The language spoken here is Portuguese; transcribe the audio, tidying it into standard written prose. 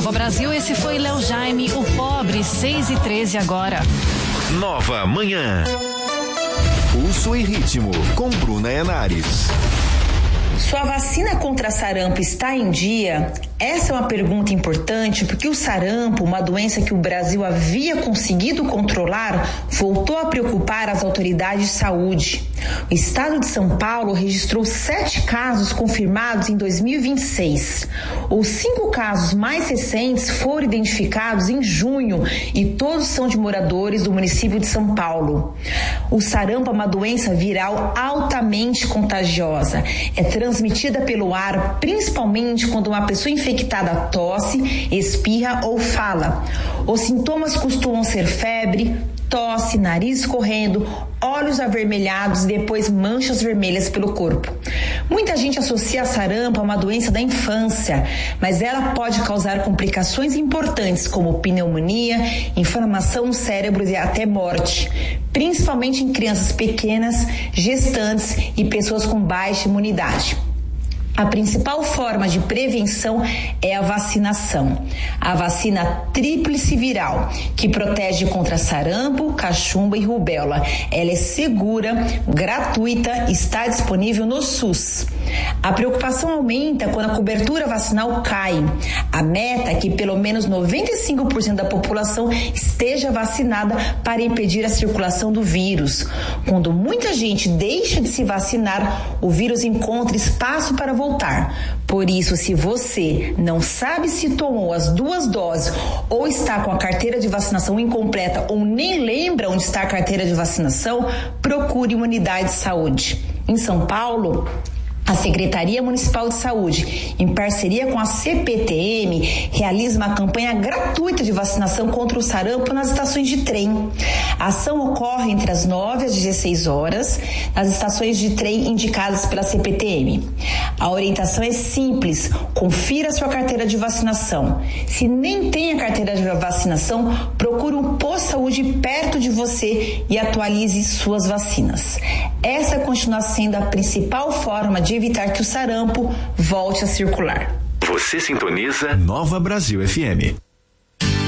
Nova Brasil, esse foi Léo Jaime, o pobre, 6h13 agora. Nova Manhã. Pulso e ritmo, com Bruna Henares. Sua vacina contra sarampo está em dia? Essa é uma pergunta importante porque o sarampo, uma doença que o Brasil havia conseguido controlar, voltou a preocupar as autoridades de saúde. O estado de São Paulo registrou 7 casos confirmados em 2026. Os 5 casos mais recentes foram identificados em junho e todos são de moradores do município de São Paulo. O sarampo é uma doença viral altamente contagiosa. É transmitida pelo ar, principalmente quando uma pessoa infectada tosse, espirra ou fala. Os sintomas costumam ser febre, tosse, nariz escorrendo, olhos avermelhados e depois manchas vermelhas pelo corpo. Muita gente associa sarampo a uma doença da infância, mas ela pode causar complicações importantes como pneumonia, inflamação no cérebro e até morte, principalmente em crianças pequenas, gestantes e pessoas com baixa imunidade. A principal forma de prevenção é a vacinação. A vacina tríplice viral, que protege contra sarampo, cachumba e rubéola. Ela é segura, gratuita e está disponível no SUS. A preocupação aumenta quando a cobertura vacinal cai. A meta é que pelo menos 95% da população esteja vacinada para impedir a circulação do vírus. Quando muita gente deixa de se vacinar, o vírus encontra espaço para voltar. Por isso, se você não sabe se tomou as 2 doses ou está com a carteira de vacinação incompleta ou nem lembra onde está a carteira de vacinação, procure uma unidade de saúde. Em São Paulo, a Secretaria Municipal de Saúde, em parceria com a CPTM, realiza uma campanha gratuita de vacinação contra o sarampo nas estações de trem. A ação ocorre entre as 9 às 16 horas, nas estações de trem indicadas pela CPTM. A orientação é simples, confira sua carteira de vacinação. Se nem tem a carteira de vacinação, procure um posto de saúde perto de você e atualize suas vacinas. Essa continua sendo a principal forma de evitar que o sarampo volte a circular. Você sintoniza Nova Brasil FM.